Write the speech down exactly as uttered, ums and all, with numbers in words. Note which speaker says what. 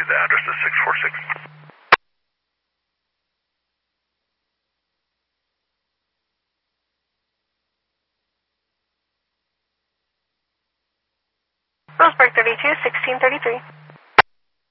Speaker 1: The address is six four six.
Speaker 2: Roseburg thirty-two, sixteen thirty-three.